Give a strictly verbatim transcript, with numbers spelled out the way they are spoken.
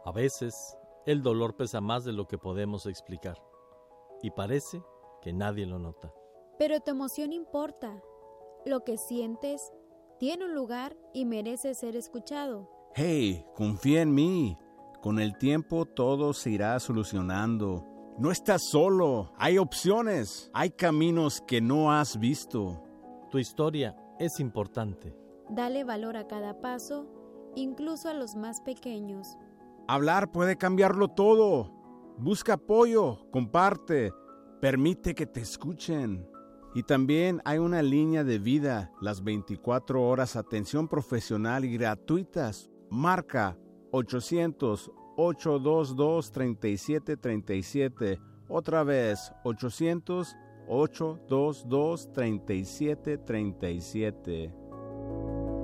A veces, el dolor pesa más de lo que podemos explicar, y parece que nadie lo nota. Pero tu emoción importa. Lo que sientes tiene un lugar y merece ser escuchado. Hey, confía en mí. Con el tiempo todo se irá solucionando. No estás solo. Hay opciones. Hay caminos que no has visto. Tu historia es importante. Dale valor a cada paso, incluso a los más pequeños. Hablar puede cambiarlo todo. Busca apoyo, comparte, permite que te escuchen. Y también hay una línea de vida, las veinticuatro horas, atención profesional y gratuitas. Marca ochocientos, ochocientos veintidós, treinta y siete treinta y siete. Otra vez, ochocientos, ochocientos veintidós, treinta y siete treinta y siete.